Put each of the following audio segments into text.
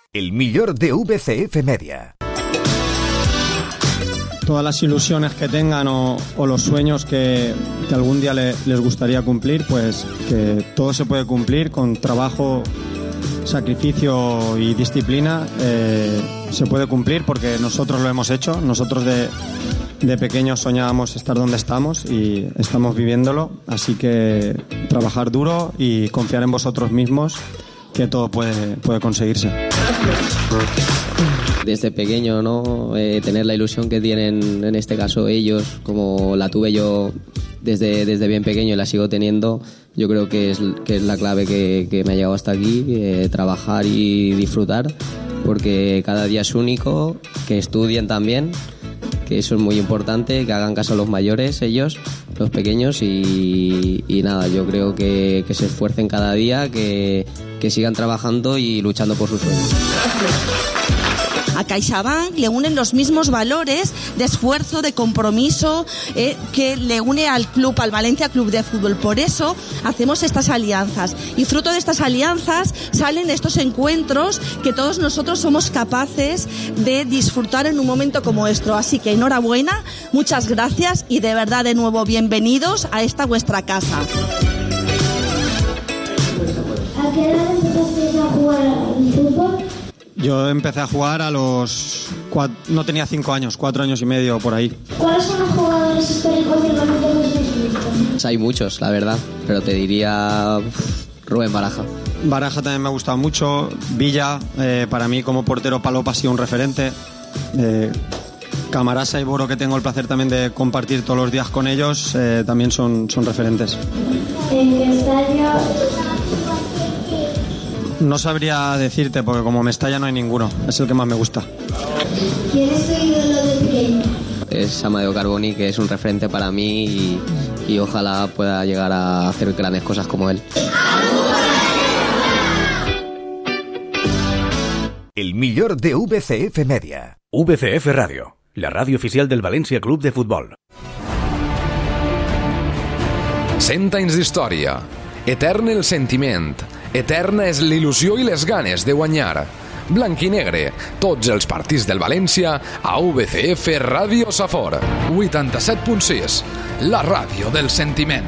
El millor de VCF Media. Todas las ilusiones que tengan o los sueños que algún día les gustaría cumplir, pues que todo se puede cumplir con trabajo, sacrificio y disciplina. Se puede cumplir porque nosotros lo hemos hecho. Nosotros de pequeños soñábamos estar donde estamos y estamos viviéndolo. Así que trabajar duro y confiar en vosotros mismos, que todo puede conseguirse. Desde pequeño, ¿no? Tener la ilusión que tienen, en este caso ellos, como la tuve yo desde bien pequeño y la sigo teniendo, yo creo que es la clave que me ha llegado hasta aquí, trabajar y disfrutar, porque cada día es único, que estudien también, que eso es muy importante, que hagan caso a los mayores, ellos, los pequeños, y nada, yo creo que se esfuercen cada día, que sigan trabajando y luchando por sus sueños. A CaixaBank le unen los mismos valores de esfuerzo, de compromiso, que le une al Valencia Club de Fútbol. Por eso hacemos estas alianzas. Y fruto de estas alianzas salen estos encuentros que todos nosotros somos capaces de disfrutar en un momento como este. Así que enhorabuena, muchas gracias y de verdad de nuevo bienvenidos a esta vuestra casa. ¿A qué edad empezaste a jugar al fútbol? Yo empecé a jugar a los... no tenía 5 años, 4 años y medio por ahí. ¿Cuáles son los jugadores históricos del Valencia que os gustan? Hay muchos, la verdad, pero te diría Rubén Baraja. Baraja también me ha gustado mucho. Villa, para mí como portero Palop ha sido un referente. Camarasa y Boro, que tengo el placer también de compartir todos los días con ellos, también son referentes. ¿En qué estadio? No sabría decirte, porque como Mestalla no hay ninguno. Es el que más me gusta. ¿Quién es tu ídolo de pequeño? Es Amadeo Carboni, que es un referente para mí y ojalá pueda llegar a hacer grandes cosas como él. El millor de VCF Media. VCF Radio, la ràdio oficial del València Club de Futbol. 100 anys d'història. Etern el sentiment. Eterna és l'il·lusió i les ganes de guanyar. Blanc i negre, tots els partits del València a VCF Ràdio Safor. 87.6, la ràdio del sentiment.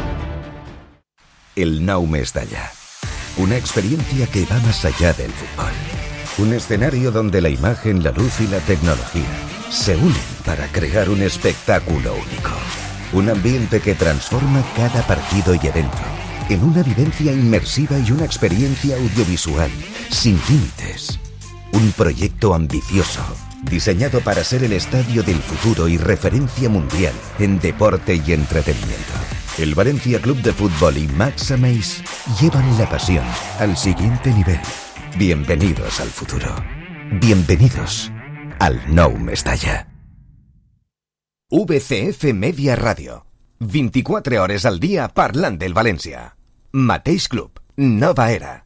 El Nou Mestalla. Una experiencia que va más allá del fútbol. Un escenario donde la imagen, la luz y la tecnología se unen para crear un espectáculo único. Un ambiente que transforma cada partido y evento en una vivencia inmersiva y una experiencia audiovisual sin límites. Un proyecto ambicioso, diseñado para ser el estadio del futuro y referencia mundial en deporte y entretenimiento. El Valencia Club de Fútbol y Max Ameis llevan la pasión al siguiente nivel. Bienvenidos al futuro. Bienvenidos al Nou Mestalla. VCF Media Radio. 24 hores al dia parlant del València. Mateix club, nova era.